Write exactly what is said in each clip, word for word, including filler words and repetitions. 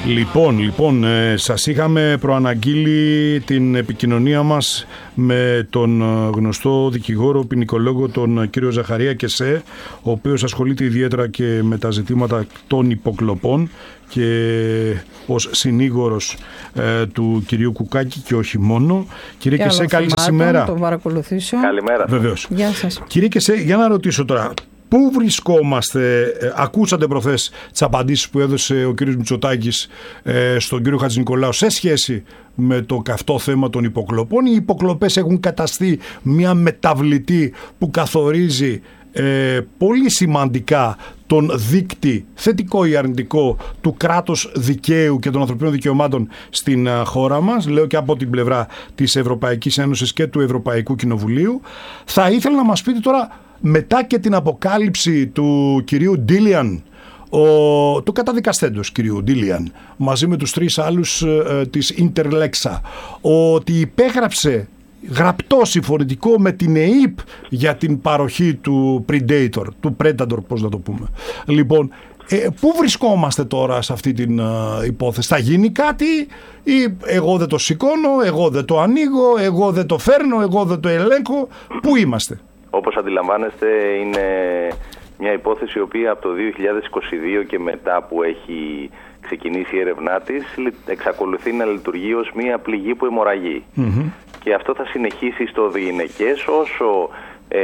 Λοιπόν, λοιπόν, ε, σας είχαμε προαναγγείλει την επικοινωνία μας με τον γνωστό δικηγόρο ποινικολόγο τον κύριο Ζαχαρία Κεσέ, ο οποίος ασχολείται ιδιαίτερα και με τα ζητήματα των υποκλοπών και ως συνήγορος ε, του κυρίου Κουκάκη και όχι μόνο. Κύριε Κεσέ, καλή σας ημέρα. Το παρακολουθήσω. Καλημέρα. Βεβαίως. Γεια σας. Κύριε Κεσέ, για να ρωτήσω τώρα. Πού βρισκόμαστε, ε, ακούσατε προχθές τις απαντήσεις που έδωσε ο κύριος Μητσοτάκης ε, στον κύριο Χατζηνικολάου σε σχέση με το καυτό θέμα των υποκλοπών. Οι υποκλοπές έχουν καταστεί μια μεταβλητή που καθορίζει ε, πολύ σημαντικά τον δείκτη θετικό ή αρνητικό του κράτους δικαίου και των ανθρωπίνων δικαιωμάτων στην uh, χώρα μας, λέω και από την πλευρά της Ευρωπαϊκής Ένωσης και του Ευρωπαϊκού Κοινοβουλίου. Θα ήθελα να μας πείτε τώρα, μετά και την αποκάλυψη του κυρίου Ντίλιαν, ο, του καταδικαστέντος κυρίου Ντίλιαν, μαζί με τους τρεις άλλους ε, της Ιντερλέξα, ότι υπέγραψε γραπτό συμφωνητικό με την ΕΥΠ για την παροχή του Predator, του Predator, πώς να το πούμε. Λοιπόν, ε, πού βρισκόμαστε τώρα σε αυτή την uh, υπόθεση? Θα γίνει κάτι ή εγώ δεν το σηκώνω, εγώ δεν το ανοίγω, εγώ δεν το φέρνω, εγώ δεν το ελέγχω? Πού είμαστε? Όπως αντιλαμβάνεστε, είναι μια υπόθεση η οποία από το δύο χιλιάδες είκοσι δύο και μετά που έχει ξεκινήσει η έρευνά της εξακολουθεί να λειτουργεί ως μια πληγή που αιμορραγεί. Mm-hmm. Και αυτό θα συνεχίσει στο διηνεκές όσο ε,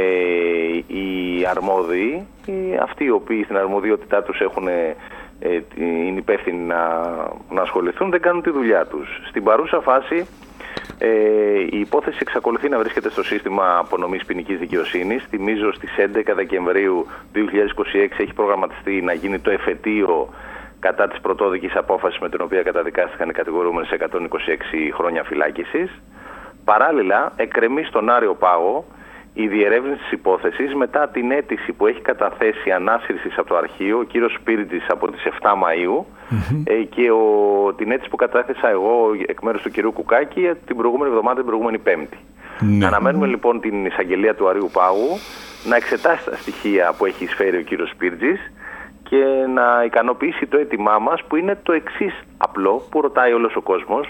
οι αρμόδιοι, οι, αυτοί οι οποίοι στην αρμοδιότητά τους έχουν, ε, είναι υπεύθυνοι να, να ασχοληθούν, δεν κάνουν τη δουλειά τους. Στην παρούσα φάση ε, η υπόθεση εξακολουθεί να βρίσκεται στο σύστημα απονομής ποινικής δικαιοσύνης. Θυμίζω στις έντεκα Δεκεμβρίου δύο χιλιάδες είκοσι έξι έχει προγραμματιστεί να γίνει το εφετείο κατά της πρωτόδικης απόφασης με την οποία καταδικάστηκαν οι κατηγορούμενοι σε εκατόν είκοσι έξι χρόνια φυλάκισης. Παράλληλα, εκκρεμεί στον Άριο Πάγο η διερεύνηση της υπόθεσης μετά την αίτηση που έχει καταθέσει ανάσυρσης από το αρχείο ο κύριος Σπίριτζης από τις εφτά Μαΐου mm-hmm. ε, και ο, την αίτηση που κατάθεσα εγώ εκ μέρους του κυρίου Κουκάκη την προηγούμενη εβδομάδα, την προηγούμενη Πέμπτη. Mm-hmm. Αναμένουμε λοιπόν την εισαγγελία του Αρείου Πάγου να εξετάσει τα στοιχεία που έχει εισφέρει ο κύριος Σπίριτζης και να ικανοποιήσει το αίτημά μας, που είναι το εξής απλό που ρωτάει όλος ο κόσμος.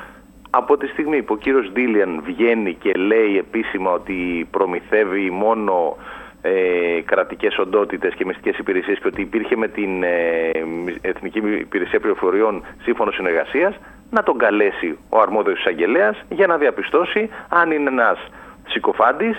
Από τη στιγμή που ο κύριος Ντίλιαν βγαίνει και λέει επίσημα ότι προμηθεύει μόνο ε, κρατικές οντότητες και μυστικές υπηρεσίες και ότι υπήρχε με την ε, Εθνική Υπηρεσία Πληροφοριών σύμφωνο συνεργασίας, να τον καλέσει ο αρμόδιος εισαγγελέας για να διαπιστώσει αν είναι ένας συκοφάντης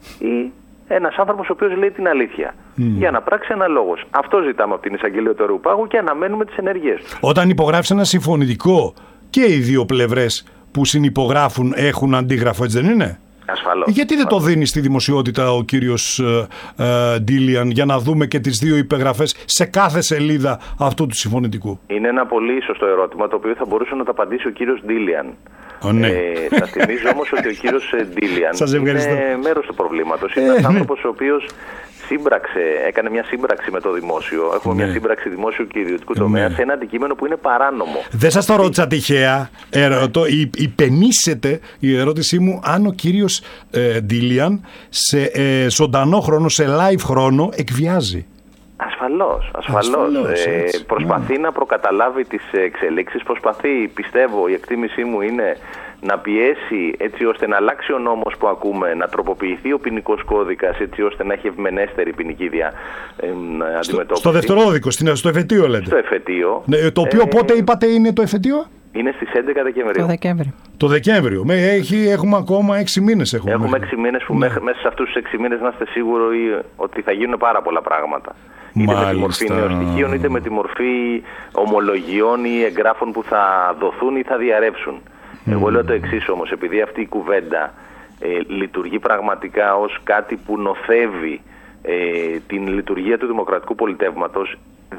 ή ένας άνθρωπος ο οποίος λέει την αλήθεια. Mm. Για να πράξει αναλόγως. Αυτό ζητάμε από την εισαγγελία του Αριού Πάγου και αναμένουμε τις ενεργείες του. Όταν υπογράφει ένα συμφωνητικό, και οι δύο πλευρές που συνυπογράφουν έχουν αντίγραφο, έτσι δεν είναι? Ασφαλώς. Γιατί δεν το δίνει στη δημοσιότητα ο κύριος ε, ε, Ντίλιαν για να δούμε και τις δύο υπεγραφές σε κάθε σελίδα αυτού του συμφωνητικού? Είναι ένα πολύ σωστό ερώτημα, το οποίο θα μπορούσε να το απαντήσει ο κύριος Ντίλιαν. Oh, ναι. ε, θα θυμίζω όμως ότι ο κύριος Ντίλιαν είναι μέρος του προβλήματος. Είναι ε, ένας ναι. άνθρωπος ο οποίος σύμπραξε, έκανε μια σύμπραξη με το δημόσιο. Έχουμε ναι. μια σύμπραξη δημόσιου και ιδιωτικού τομέα ναι. σε ένα αντικείμενο που είναι παράνομο. Δεν σας το ρώτησα τυχαία. Ερωτώ, υπενήσετε η ερώτησή μου αν ο κύριος ε, Ντίλιαν σε ε, ζωντανό χρόνο, σε live χρόνο εκβιάζει. Ασφαλώς, ασφαλώς. ασφαλώς ε, προσπαθεί yeah. να προκαταλάβει τις εξελίξεις, προσπαθεί, πιστεύω, η εκτίμησή μου είναι να πιέσει έτσι ώστε να αλλάξει ο νόμος που ακούμε, να τροποποιηθεί ο ποινικός κώδικας έτσι ώστε να έχει ευμενέστερη ποινική δια, ε, αντιμετώπιση. Στο δευτερόδικο, στο εφετείο λέτε. Στο εφετείο. Ναι, το οποίο ε, πότε είπατε είναι το εφετείο? Είναι στις έντεκα Δεκεμβρίου. Το Δεκέμβριο. Το Δεκέμβριο. Με, έχει, έχουμε ακόμα έξι μήνες. Έχουμε, έχουμε έξι μήνες που ναι. μέχρι, μέσα σε αυτούς τους έξι μήνες να είστε σίγουροι ότι θα γίνουν πάρα πολλά πράγματα. Είτε Μάλιστα. με τη μορφή νέων στοιχείων, είτε με τη μορφή ομολογιών ή εγγράφων που θα δοθούν ή θα διαρρεύσουν. Mm. Εγώ λέω το εξής όμως, επειδή αυτή η κουβέντα ε, λειτουργεί πραγματικά ως κάτι που νοθεύει ε, την λειτουργία του δημοκρατικού πολιτεύματος,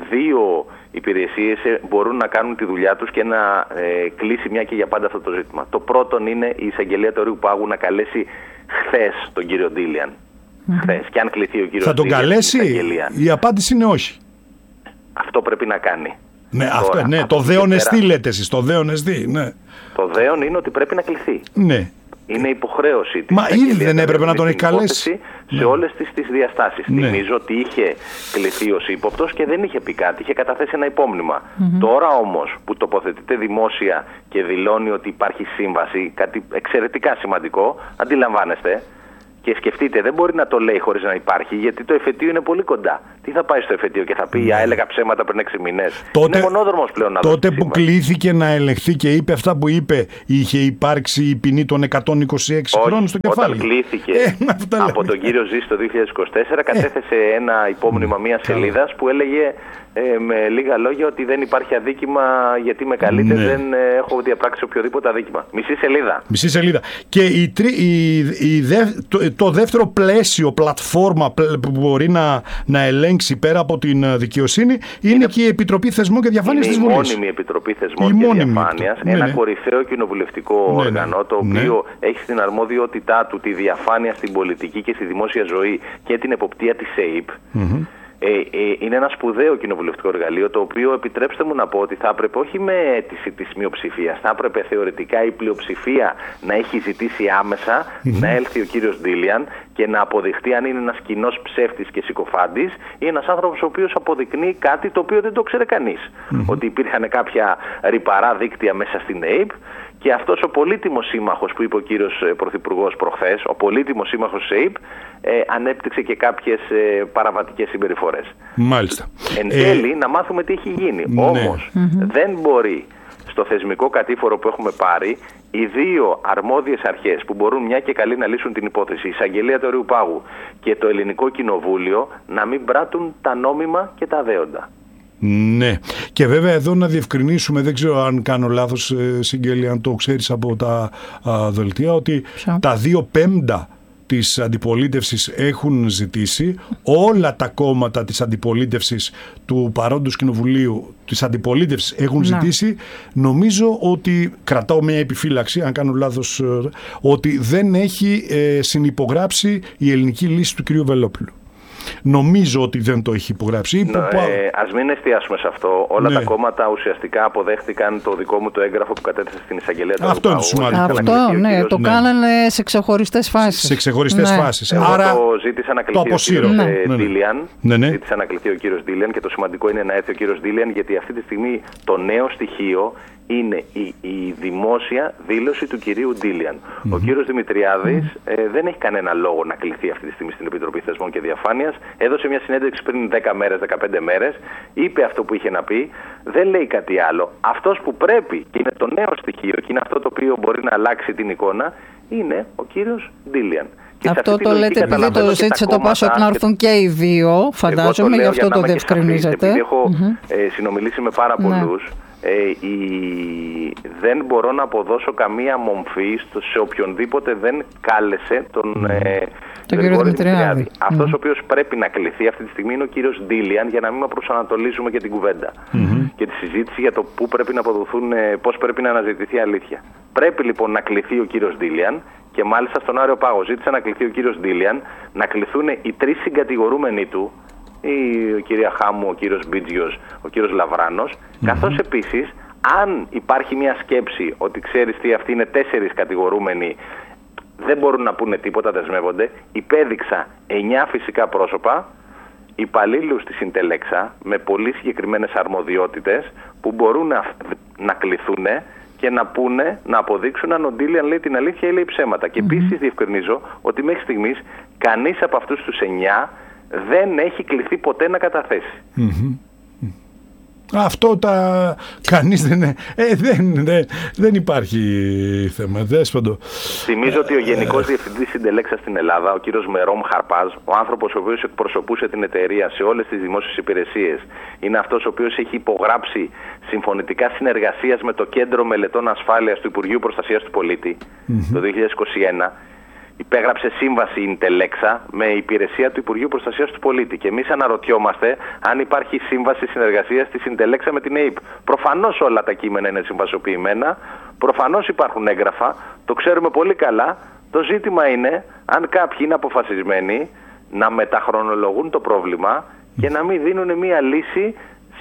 δύο υπηρεσίες μπορούν να κάνουν τη δουλειά τους και να ε, κλείσει μια και για πάντα αυτό το ζήτημα. Το πρώτον είναι η εισαγγελία του Αριού Πάγου να καλέσει χθες τον κύριο Ντίλιαν. Mm-hmm. Χθες. Και αν κληθεί ο κύριος θα τον Ντίλιαν, καλέσει? Η απάντηση είναι όχι. Αυτό πρέπει να κάνει. Ναι, Τώρα, αυτό, ναι το δέον εστί λέτε εσείς, το δέον εστί, ναι. Το δέον είναι ότι πρέπει να κληθεί. Ναι. Είναι υποχρέωση της. Μα ήδη δεν έπρεπε να τον έχει καλέσει. Σε ναι. όλες τις, τις διαστάσεις. Ναι. Θυμίζω ότι είχε κληθεί ως ύποπτος και δεν είχε πει κάτι, είχε καταθέσει ένα υπόμνημα. Mm-hmm. Τώρα όμως που τοποθετείται δημόσια και δηλώνει ότι υπάρχει σύμβαση, κάτι εξαιρετικά σημαντικό, αντιλαμβάνεστε. Και σκεφτείτε, δεν μπορεί να το λέει χωρίς να υπάρχει, γιατί το εφετείο είναι πολύ κοντά. Τι θα πάει στο εφετείο και θα πει, ναι. α, έλεγα ψέματα πριν έξι μήνες. Τότε, είναι μονόδρομος πλέον να τότε δώσει που σύμβαση. κλήθηκε να ελεγχθεί και είπε αυτά που είπε, είχε υπάρξει η ποινή των εκατόν είκοσι έξι χρόνων στο κεφάλι. Όταν κλήθηκε ε, από τον κύριο Ζήση το δύο χιλιάδες είκοσι τέσσερα, κατέθεσε ε. ένα υπόμνημα μία σελίδας που έλεγε ε, με λίγα λόγια ότι δεν υπάρχει αδίκημα γιατί με καλείτε, ναι. δεν ε, έχω διαπράξει οποιοδήποτε αδίκημα. Μισή σελίδα. Μισή σελίδα. Και η, τρι, η, η δε, το, το δεύτερο πλαίσιο, πλατφόρμα που μπορεί να, να ελέγξει πέρα από την δικαιοσύνη είναι, είναι και η Επιτροπή Θεσμών και Διαφάνειας της Βουλής. Είναι η μόνιμη Επιτροπή Θεσμών και Διαφάνειας, ναι, ένα ναι. κορυφαίο κοινοβουλευτικό ναι, όργανο, ναι. το οποίο ναι. έχει στην αρμόδιότητά του τη διαφάνεια στην πολιτική και στη δημόσια ζωή και την εποπτεία της ΕΕΠ. Mm-hmm. Ε, ε, είναι ένα σπουδαίο κοινοβουλευτικό εργαλείο, το οποίο, επιτρέψτε μου να πω, ότι θα έπρεπε όχι με αίτηση της μειοψηφίας, θα έπρεπε θεωρητικά η πλειοψηφία να έχει ζητήσει άμεσα mm-hmm. να έλθει ο κύριος Ντίλιαν και να αποδειχτεί αν είναι ένας κοινός ψεύτης και συκοφάντης ή ένας άνθρωπος ο οποίος αποδεικνύει κάτι το οποίο δεν το ξέρει κανείς. Mm-hmm. Ότι υπήρχαν κάποια ρυπαρά δίκτυα μέσα στην ΕΕΠ. Και αυτός ο πολύτιμος σύμμαχος που είπε ο κύριος Πρωθυπουργός προχθές, ο πολύτιμος σύμμαχος της ΕΕΠ, ε, ανέπτυξε και κάποιες ε, παραβατικές συμπεριφορές. Μάλιστα. Εν τέλει, ε, να μάθουμε τι έχει γίνει. Ναι. Όμως, mm-hmm. δεν μπορεί στο θεσμικό κατήφορο που έχουμε πάρει οι δύο αρμόδιες αρχές που μπορούν μια και καλή να λύσουν την υπόθεση, η Εισαγγελία του Αριού Πάγου και το Ελληνικό Κοινοβούλιο, να μην πράττουν τα νόμιμα και τα δέοντα. Ναι. Και βέβαια εδώ να διευκρινίσουμε, δεν ξέρω αν κάνω λάθος, Συγγέλη, αν το ξέρεις από τα α, δελτία, ότι Ποιο? τα δύο πέμπτα της αντιπολίτευσης έχουν ζητήσει, όλα τα κόμματα της αντιπολίτευσης του παρόντος κοινοβουλίου της αντιπολίτευσης έχουν να. ζητήσει. Νομίζω ότι, κρατάω μια επιφύλαξη, αν κάνω λάθος, ότι δεν έχει ε, συνυπογράψει η ελληνική λύση του κυρίου Βελόπουλου. Νομίζω ότι δεν το έχει υπογράψει. Ναι, ε, ας μην εστιάσουμε σε αυτό. Όλα ναι. τα κόμματα ουσιαστικά αποδέχτηκαν το δικό μου το έγγραφο που κατέθεσε στην Εισαγγελία του Αυτό είναι σημαντικό. Αυτό, ναι, κύριος, το ναι. κάνανε σε ξεχωριστές φάσεις. Σε ξεχωριστές ναι. φάσεις. Εγώ Άρα το ζήτησα να κληθεί ο κύριος ναι. Ντίλιαν. Ναι, ναι. Ζήτησα να κληθεί ο κύριος Ντίλιαν και το σημαντικό είναι να έρθει ο κύριος Ντίλιαν, γιατί αυτή τη στιγμή το νέο στοιχείο είναι η, η δημόσια δήλωση του κυρίου Ντίλιαν. Mm-hmm. Ο κύριος Δημητριάδης mm-hmm. ε, δεν έχει κανένα λόγο να κληθεί αυτή τη στιγμή στην Επιτροπή Θεσμών και Διαφάνειας. Έδωσε μια συνέντευξη πριν δέκα μέρες, δεκαπέντε μέρες, είπε αυτό που είχε να πει, δεν λέει κάτι άλλο. Αυτός που πρέπει, και είναι το νέο στοιχείο και είναι αυτό το οποίο μπορεί να αλλάξει την εικόνα, είναι ο κύριος Ντίλιαν. Και αυτό το λέτε επειδή το ζήτησε το Πάσοκ να έρθουν και οι δύο, φαντάζομαι, γι' αυτό το διευκρινίζετε. Επειδή έχω mm-hmm. ε, συνομιλήσει με πάρα πολλούς, Ε, η... δεν μπορώ να αποδώσω καμία μομφή στο... σε οποιονδήποτε δεν κάλεσε τον, mm. ε, τον κύριο Δημητριάδη. Αυτός mm. ο οποίος πρέπει να κληθεί αυτή τη στιγμή είναι ο κύριος Ντίλιαν, για να μην προσανατολίζουμε και την κουβέντα mm-hmm. και τη συζήτηση για το πού πρέπει να αποδοθούν, πώς πρέπει να αναζητηθεί αλήθεια. Πρέπει λοιπόν να κληθεί ο κύριος Ντίλιαν, και μάλιστα στον Άριο Πάγο ζήτησε να κληθεί ο κύριος Ντίλιαν, να κληθούν οι τρεις συγκατηγορούμενοι του, η κυρία Χάμου, ο κύριος Μπίτζιος, ο κύριος Λαβράνος, mm-hmm. καθώς επίσης, αν υπάρχει μια σκέψη ότι ξέρεις τι, αυτοί είναι τέσσερις κατηγορούμενοι, δεν μπορούν να πούνε τίποτα, δεσμεύονται, υπέδειξα εννιά φυσικά πρόσωπα, υπαλλήλους της Συντελέξα, με πολύ συγκεκριμένες αρμοδιότητες, που μπορούν να, να κληθούν και να πούνε, να αποδείξουν αν ο Ντίλιαν λέει την αλήθεια ή λέει ψέματα. Και mm-hmm. επίσης διευκρινίζω ότι μέχρι στιγμής κανείς από αυτούς τους εννιά δεν έχει κληθεί ποτέ να καταθέσει. Mm-hmm. Αυτό τα κανείς δεν είναι. Ε, δεν, δεν, δεν υπάρχει θέμα. Δέσποντο. Θυμίζω ότι ο Γενικός Διευθυντής Συντελέξα στην Ελλάδα, ο κύριος Μερόμ Χαρπάζ, ο άνθρωπος ο οποίος εκπροσωπούσε την εταιρεία σε όλες τις δημόσιες υπηρεσίες, είναι αυτός ο οποίος έχει υπογράψει συμφωνητικά συνεργασίας με το Κέντρο Μελετών Ασφάλειας του Υπουργείου Προστασίας του Πολίτη mm-hmm. το δύο χιλιάδες είκοσι ένα. Υπέγραψε σύμβαση η Συντελέξα με υπηρεσία του Υπουργείου Προστασίας του Πολίτη. Και εμείς αναρωτιόμαστε αν υπάρχει σύμβαση συνεργασίας της Συντελέξα με την ΕΕΠ. Προφανώς όλα τα κείμενα είναι συμβασιοποιημένα, προφανώς υπάρχουν έγγραφα, το ξέρουμε πολύ καλά. Το ζήτημα είναι αν κάποιοι είναι αποφασισμένοι να μεταχρονολογούν το πρόβλημα και να μην δίνουν μία λύση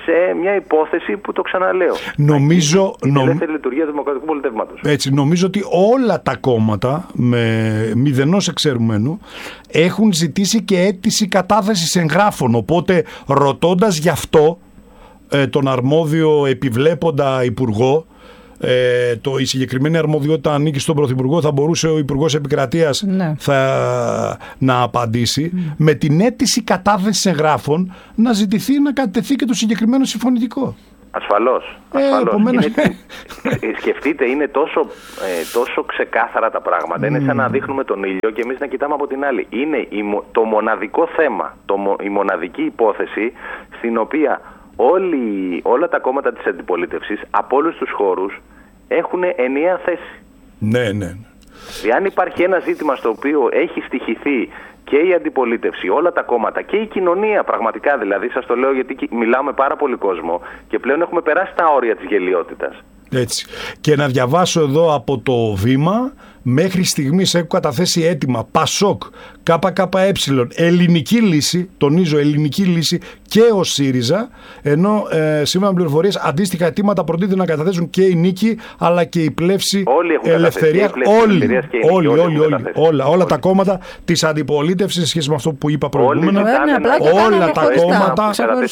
σε μια υπόθεση που το ξαναλέω. Νομίζω, η νομ... ελεύθερη λειτουργία του Δημοκρατικού Πολιτεύματος. Έτσι, νομίζω ότι όλα τα κόμματα με μηδενός εξαιρουμένου έχουν ζητήσει και αίτηση κατάθεσης εγγράφων. Οπότε ρωτώντας γι' αυτό ε, τον αρμόδιο επιβλέποντα υπουργό, Ε, το, η συγκεκριμένη αρμοδιότητα ανήκει στον Πρωθυπουργό, θα μπορούσε ο Υπουργός Επικρατείας ναι. θα, να απαντήσει mm. με την αίτηση κατάθεσης εγγράφων να ζητηθεί να κατατεθεί και το συγκεκριμένο συμφωνητικό. Ασφαλώς. ασφαλώς. Ε, επομένως... είναι, σκεφτείτε, είναι τόσο, ε, τόσο ξεκάθαρα τα πράγματα. Mm. Είναι σαν να δείχνουμε τον ήλιο και εμείς να κοιτάμε από την άλλη. Είναι η, το μοναδικό θέμα, το, η μοναδική υπόθεση στην οποία όλοι, όλα τα κόμματα της αντιπολίτευσης από όλους τους χώρους έχουν ενιαία θέση. Ναι, ναι. Εάν υπάρχει ένα ζήτημα στο οποίο έχει στοιχηθεί και η αντιπολίτευση, όλα τα κόμματα και η κοινωνία πραγματικά, δηλαδή σας το λέω γιατί μιλάω με πάρα πολύ κόσμο και πλέον έχουμε περάσει τα όρια της γελοιότητας. Έτσι. Και να διαβάσω εδώ από το Βήμα, μέχρι στιγμής έχω καταθέσει αίτημα ΠΑΣΟΚ, ΚΚΕ, ελληνική λύση, τονίζω ελληνική λύση και ο ΣΥΡΙΖΑ, ενώ ε, σύμφωνα με πληροφορίες αντίστοιχα αιτήματα προτείνεται να καταθέσουν και η Νίκη αλλά και η Πλεύση Ελευθερία. Όλοι, όλοι, όλοι, όλοι, όλοι, όλα, όλα τα κόμματα της αντιπολίτευσης σε σχέση με αυτό που είπα προηγούμενα. Όλα τα κόμματα.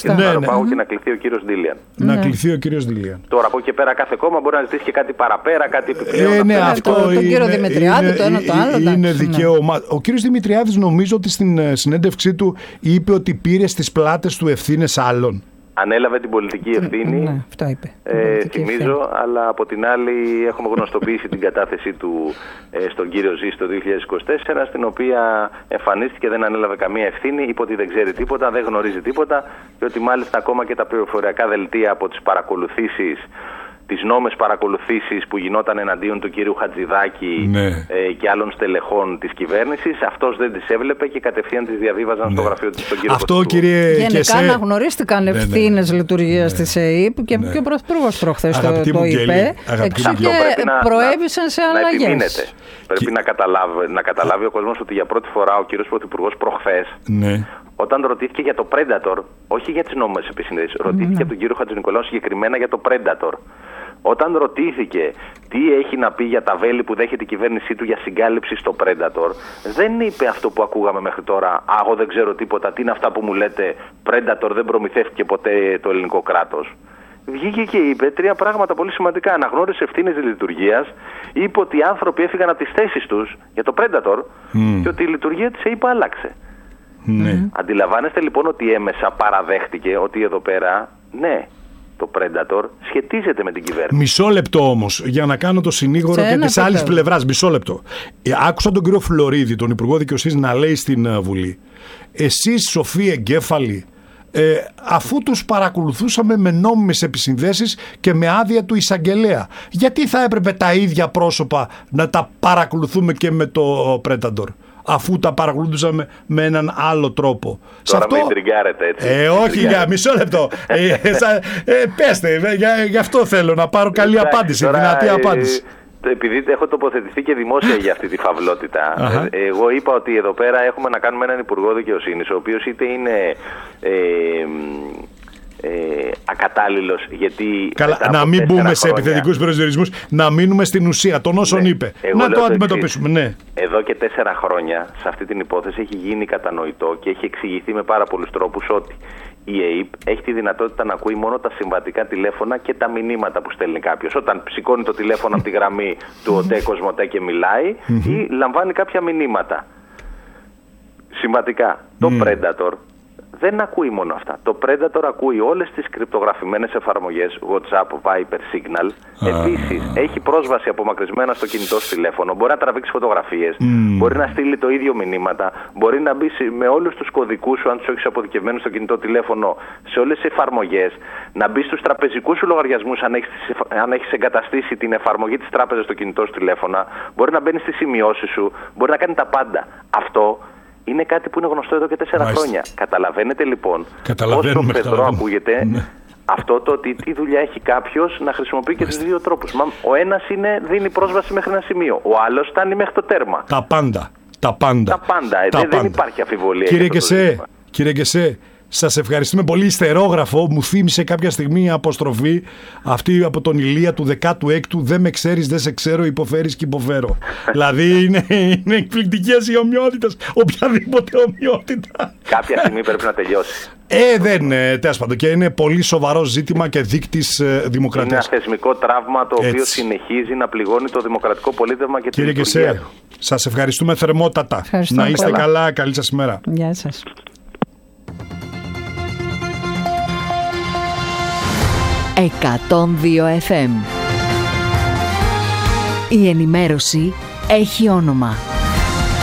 Να κληθεί ο κύριος Ντίλιαν. Να κληθεί ο κύριος Ντίλιαν. Τώρα από εκεί πέρα κάθε κόμμα μπορεί να ζητήσει και κάτι παραπέρα, κάτι επιπλέον. Ναι, αυτό είναι. Δημητριάδη, το ένα το άλλο. Είναι δικαίωμα. Ο κύριος Δημητριάδης νομίζω ότι στην συνέντευξή του είπε ότι πήρε στις πλάτες του ευθύνες άλλων. Ανέλαβε την πολιτική ευθύνη, ναι, αυτό είπε. Ε, θυμίζω, ευθύνη. Αλλά από την άλλη έχουμε γνωστοποιήσει την κατάθεσή του ε, στον κύριο Ζή το δύο χιλιάδες είκοσι τέσσερα, στην οποία εμφανίστηκε, δεν ανέλαβε καμία ευθύνη, είπε ότι δεν ξέρει τίποτα, δεν γνωρίζει τίποτα και ότι μάλιστα ακόμα και τα πληροφοριακά δελτία από τις παρακολουθήσεις, τις νόμες παρακολουθήσεις που γινόταν εναντίον του κυρίου Χατζηδάκη ναι. ε, και άλλων στελεχών της κυβέρνησης, αυτός δεν τις έβλεπε και κατευθείαν τις διαβίβαζαν ναι. στο γραφείο του στον κύριο Αυτό, κύριε Γενικά σε... αναγνωρίστηκαν ναι, ευθύνες ναι. λειτουργίας ναι. της ΕΕΠ και, ναι. και ο Πρωθυπουργός προχθές το, το είπε. Εξού και προέβησαν σε αλλαγές. Πρέπει και... να, καταλάβει, να καταλάβει ο κόσμος ότι για πρώτη φορά ο κύριος Πρωθυπουργός προχθές ναι. όταν ρωτήθηκε για το Predator, όχι για τις νόμιμες επισυνδέσεις, ρωτήθηκε ναι. από τον κύριο Χατζηνικολάου συγκεκριμένα για το Predator. Όταν ρωτήθηκε τι έχει να πει για τα βέλη που δέχεται η κυβέρνησή του για συγκάλυψη στο Predator, δεν είπε αυτό που ακούγαμε μέχρι τώρα. Α, εγώ δεν ξέρω τίποτα. Τι είναι αυτά που μου λέτε? Predator δεν προμηθεύτηκε ποτέ το ελληνικό κράτος. Βγήκε και είπε τρία πράγματα πολύ σημαντικά. Αναγνώρισε ευθύνες λειτουργίας, είπε ότι οι άνθρωποι έφυγαν από τις θέσεις τους για το Predator mm. και ότι η λειτουργία της ΕΕΠ άλλαξε. Mm. Αντιλαμβάνεστε λοιπόν ότι έμεσα παραδέχτηκε ότι εδώ πέρα, ναι, το Predator σχετίζεται με την κυβέρνηση. Μισό λεπτό όμως, για να κάνω το συνήγορο και της άλλης πλευράς. Μισό λεπτό. Άκουσα τον κύριο Φλωρίδη, τον Υπουργό Δικαιοσύνης, να λέει στην Βουλή, εσείς σοφοί εγκέφαλοι, ε, αφού τους παρακολουθούσαμε με νόμιμες επισυνδέσεις και με άδεια του εισαγγελέα, γιατί θα έπρεπε τα ίδια πρόσωπα να τα παρακολουθούμε και με το Predator, αφού τα παρακολουθούσαμε με έναν άλλο τρόπο? Τώρα αυτό... μην τριγκάρετε έτσι. Ε, όχι, για μισό λεπτό. ε, ε, πέστε, για, γι' αυτό θέλω να πάρω καλή Εντάξει, απάντηση, τώρα, δυνατή ε, απάντηση. Επειδή έχω τοποθετηθεί και δημόσια για αυτή τη φαυλότητα, ε, εγώ είπα ότι εδώ πέρα έχουμε να κάνουμε έναν Υπουργό Δικαιοσύνης, ο οποίος είτε είναι... Ε, Ε, ακατάλληλος, γιατί Καλά, να μην μπούμε χρόνια, σε επιθετικούς προσδιορισμούς, να μείνουμε στην ουσία των όσων ναι, είπε. Να το αντιμετωπίσουμε. Ναι. Εδώ και τέσσερα χρόνια σε αυτή την υπόθεση έχει γίνει κατανοητό και έχει εξηγηθεί με πάρα πολλούς τρόπους ότι η ΕΕΠ έχει τη δυνατότητα να ακούει μόνο τα συμβατικά τηλέφωνα και τα μηνύματα που στέλνει κάποιος. Όταν σηκώνει το τηλέφωνο από τη γραμμή του ΟΤΕ Κοσμοτέ και μιλάει ή λαμβάνει κάποια μηνύματα συμβατικά. Το Predator δεν ακούει μόνο αυτά. Το Predator ακούει όλες τις κρυπτογραφημένες εφαρμογές WhatsApp, Viber, Signal. Επίσης, έχει πρόσβαση απομακρυσμένα στο κινητό σου τηλέφωνο. Μπορεί να τραβήξει φωτογραφίες. Mm. Μπορεί να στείλει το ίδιο μηνύματα. Μπορεί να μπει με όλους τους κωδικούς σου, αν τους έχεις αποδικευμένους στο κινητό τηλέφωνο, σε όλες τις εφαρμογές. Να μπει στους τραπεζικούς σου λογαριασμούς, αν έχεις, αν έχεις εγκαταστήσει την εφαρμογή της τράπεζας στο κινητό σου τηλέφωνα. Μπορεί να μπαίνει στις σημειώσεις σου. Μπορεί να κάνει τα πάντα. Αυτό είναι κάτι που είναι γνωστό εδώ και τέσσερα Μάλιστα. χρόνια. Καταλαβαίνετε λοιπόν πόσο πεδρό ακούγεται ναι. αυτό το ότι τι δουλειά έχει κάποιος να χρησιμοποιεί και τους δύο τρόπους. Μα, ο ένας είναι δίνει πρόσβαση μέχρι ένα σημείο, ο άλλος φτάνει μέχρι το τέρμα. Τα πάντα. Τα πάντα. Τα πάντα. Τα δεν, πάντα. δεν υπάρχει αμφιβολία. Κύριε Κεσέ, κύριε Κεσέ, Σας ευχαριστούμε πολύ. Ιστερόγραφο, μου θύμισε κάποια στιγμή η αποστροφή αυτή από τον Ηλία του δεκάτου έκτου. Δεν με ξέρεις, δεν σε ξέρω, υποφέρεις και υποφέρω. Δηλαδή είναι, είναι εκπληκτικές οι ομοιότητες. Οποιαδήποτε ομοιότητα. Κάποια στιγμή πρέπει να τελειώσει. Ε, δεν είναι, τέλος πάντων, και είναι πολύ σοβαρό ζήτημα και δείκτης ε, δημοκρατίας. Είναι ένα θεσμικό τραύμα το Έτσι. οποίο συνεχίζει να πληγώνει το δημοκρατικό πολίτευμα και την λειτουργία. Κύριε Κεσέ, σας ευχαριστούμε θερμότατα. Ευχαριστούμε να είστε πολλά. καλά, καλή σας ημέρα. Γεια σας. εκατόν δύο εφ εμ. Η ενημέρωση έχει όνομα.